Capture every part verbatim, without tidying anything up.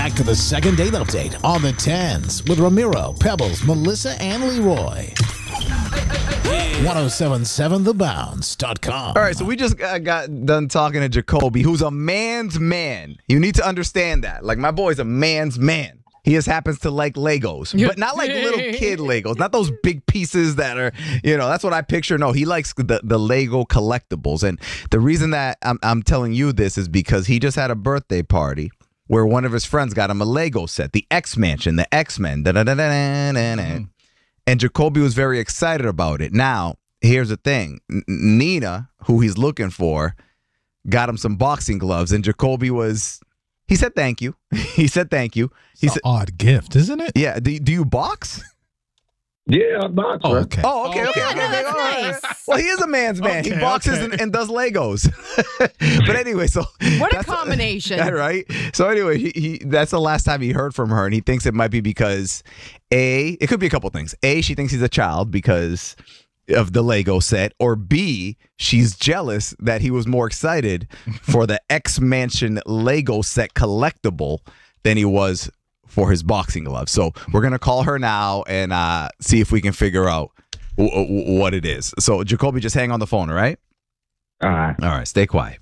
Back to the second date update on the tens with Ramiro, Pebbles, Melissa, and Leroy. ten seventy-seven the bounce dot com. All right, so we just uh, got done talking to Jacoby, who's a man's man. You need to understand that. Like, my boy's a man's man. He just happens to like Legos, but not like little kid Legos, not those big pieces that are, you know, that's what I picture. No, he likes the, the Lego collectibles. And the reason that I'm, I'm telling you this is because he just had a birthday party where one of his friends got him a Lego set, the X-Mansion, the X-Men, da-da-da-da-da-da-da. And Jacoby was very excited about it. Now, here's the thing. N- Nina, who he's looking for, got him some boxing gloves, and Jacoby was... He said thank you. He said thank you. He It's said, an odd gift, isn't it? yeah, do, do you box? Yeah, I box. Oh, right? okay. Oh, okay, okay. Yeah, okay, no, okay. that's All right. nice. Well, he is a man's man. he Okay, boxes okay. and, and does Legos. But anyway, so What a that's- combination. Yeah, right? So anyway, he, he that's the last time he heard from her, and he thinks it might be because A, it could be a couple things. A, she thinks he's a child because of the Lego set, or B, she's jealous that he was more excited for the X-Mansion Lego set collectible than he was for his boxing gloves. So we're going to call her now and uh, see if we can figure out w- w- what it is. So Jacoby, just hang on the phone, all right? All right. All right, stay quiet.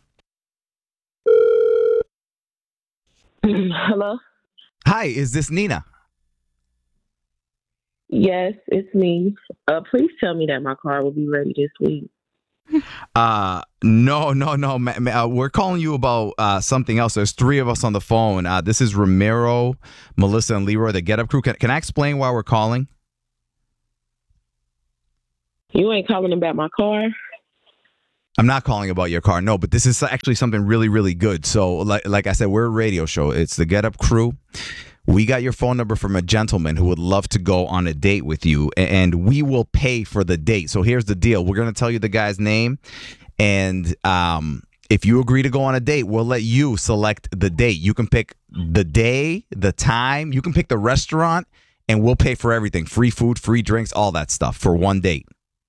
Hello? Hi, is this Nina? Yes, it's me. Uh, please tell me that my car will be ready this week. Uh, no, no, no. Ma- ma- uh, we're calling you about uh, something else. There's three of us on the phone. Uh, this is Ramiro, Melissa, and Leroy, the Get Up crew. Can, can I explain why we're calling? You ain't calling about my car? I'm not calling about your car, no, but this is actually something really, really good. So, like, like I said, we're a radio show. It's the Get Up crew. We got your phone number from a gentleman who would love to go on a date with you, and we will pay for the date. So here's the deal. We're going to tell you the guy's name, and um, if you agree to go on a date, we'll let you select the date. You can pick the day, the time. You can pick the restaurant, and we'll pay for everything. Free food, free drinks, all that stuff for one date.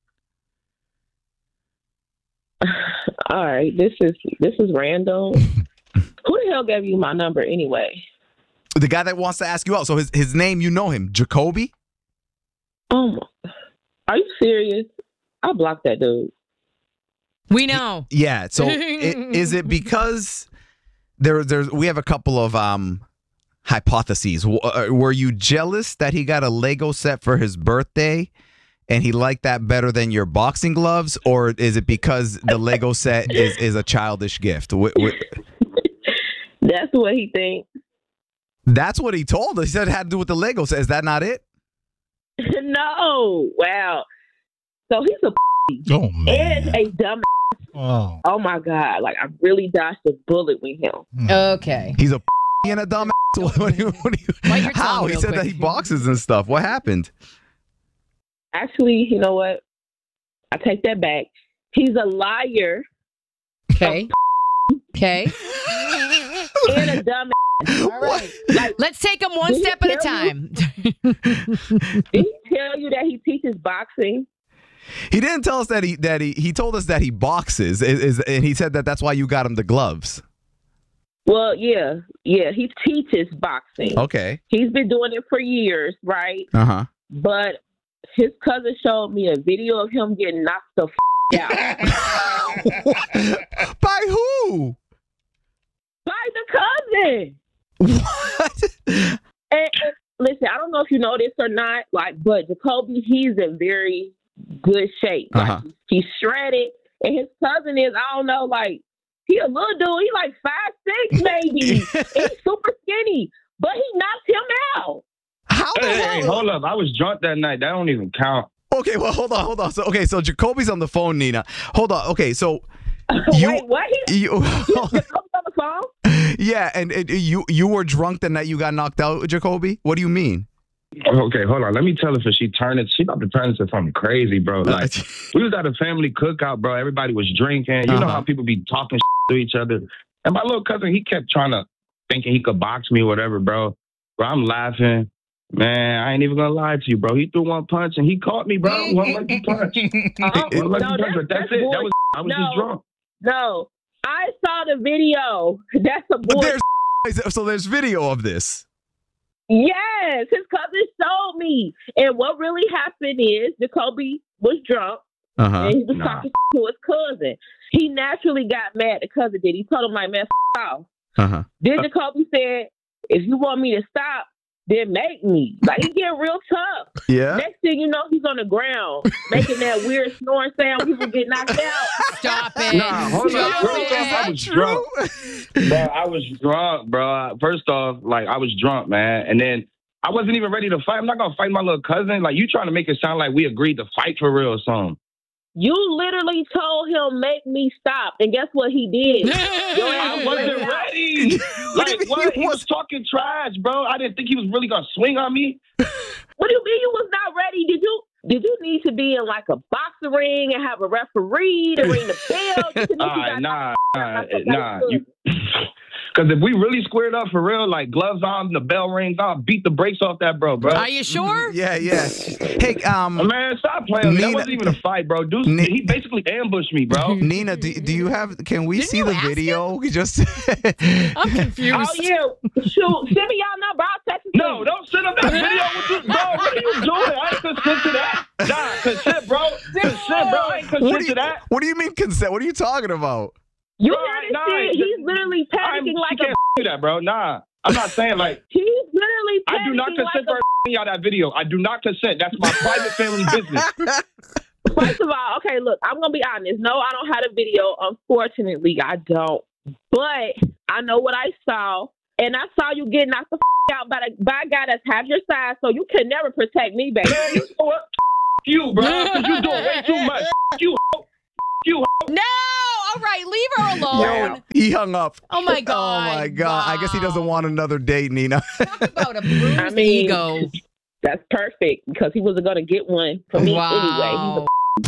All right, this is this is random. Who the hell gave you my number anyway? The guy that wants to ask you out. So his, his name, you know him, Jacoby? Oh, my- are you serious? I blocked that dude. We know. Yeah. So i- is it because there there's we have a couple of um hypotheses. W- uh, Were you jealous that he got a Lego set for his birthday and he liked that better than your boxing gloves, or is it because the Lego set is, is a childish gift? Wh- wh- That's what he thinks. That's what he told us. He said it had to do with the Lego set. Is that not it? No. Wow. So he's a Oh, and man. a dumb. Oh. Oh my God! Like I really dodged a bullet with him. Okay. He's a and a dumb. What do you, what do you, Bite your tongue how? He real said quick. that he boxes and stuff. What happened? Actually, you know what? I take that back. He's a liar Okay. Okay. and a dumb. All right. Like, Let's take them one Did he step at a tell time. did he tell you that he teaches boxing? He didn't tell us that he that he he told us that he boxes is, is and he said that that's why you got him the gloves. Well, yeah, yeah. He teaches boxing. Okay. He's been doing it for years, right? Uh huh. But his cousin showed me a video of him getting knocked the f- out By who? by the cousin. What? And, and listen, I don't know if you know this or not, like, but Jacoby, he's in very good shape. Like, Uh-huh. he's shredded, and his cousin is, I don't know, like, he a little dude. He like five six maybe. And he's super skinny, but he knocked him out. How the Hey, hell? hey, hold up. I was drunk that night. That don't even count. Okay, well, hold on, hold on. So, okay, so Jacoby's on the phone, Nina. Hold on. Okay, so you, Wait, what? He, you, Jacoby's on the phone? yeah, and, and you you were drunk the night you got knocked out, Jacoby. What do you mean? Okay, hold on. Let me tell her if she turned it. She about to turn into something crazy, bro. Like, we was at a family cookout, bro. Everybody was drinking. You know Uh-huh. how people be talking to each other. And my little cousin, he kept trying to, thinking he could box me or whatever, bro. Bro, I'm laughing. Man, I ain't even gonna lie to you, bro. He threw one punch and he caught me, bro. One lucky punch. Uh-huh. One lucky No, punch, that's, but that's, that's it. bull- That was I was no, just drunk. No, I saw the video. That's a But boy. there's So there's video of this. Yes, his cousin showed me. And what really happened is Jacoby was drunk Uh-huh. and he was Nah. talking to his cousin. He naturally got mad. The cousin did. He told him like, man, f- off. Uh-huh. Then Jacoby said, if you want me to stop, then make me. Like, he getting real tough. Yeah. Next thing you know, he's on the ground making that weird snoring sound. People get knocked out. Stop it. Nah, hold on. Stop Real it. talk, I was drunk. Bro, I was drunk, bro. First off, like, I was drunk, man. And then I wasn't even ready to fight. I'm not going to fight my little cousin. Like, you trying to make it sound like we agreed to fight for real or something. You literally told him, make me stop. And guess what he did? Your I ass wasn't went out. ready. What do Like, you mean what? you He was was- talking trash, bro. I didn't think he was really going to swing on me. What do you mean you was not ready? Did you did you need to be in like a boxing ring and have a referee to ring the bell? You couldn't All even right, got nah, nah, knocked out. nah. Because if we really squared up for real, like gloves on, the bell rings, I'll beat the brakes off that, bro, bro. Are you sure? Yeah, yeah. Hey, um, Man, stop playing with me. That Nina- wasn't even a fight, bro. Dude, Ni- he basically ambushed me, bro. Nina, do, do you have? Can we Didn't see you the ask video? We just. I'm confused. Oh yeah, shoot! Send me y'all number. I'll text it to No, you. don't send up that video with you, bro. What are you doing? I ain't consent to that. Nah, consent, bro. Consent, bro. I ain't What consent do, to you, that. what do you mean consent? What are you talking about? You Bro, heard his nah, shit. the- He's literally I'm, panicking like she a. can't do that, bro. Nah, I'm not saying like. He's literally panicking I do not consent like for y'all that video. I do not consent. That's my private family business. a. First of all, okay, look, I'm gonna be honest. No, I don't have a video. Unfortunately, I don't. But I know what I saw, and I saw you get knocked the f- out by a, by a guy that's half your size. So you can never protect me, baby. Man, you know what? F- you, bro. Because you doing way too much. F- you, ho. F- you, ho. No! All right, leave her alone. He hung up. Oh my god. Oh my god. I guess he doesn't want another date, Nina. Talk about a bruised I mean, ego. That's perfect because he wasn't gonna get one from me anyway. Wow.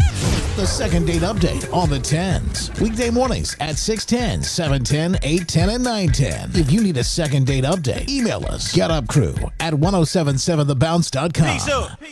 The second date update on the tens. Weekday mornings at six ten, seven ten, eight ten, and nine ten. If you need a second date update, email us. Get Up Crew at ten seventy-seven the bounce dot com.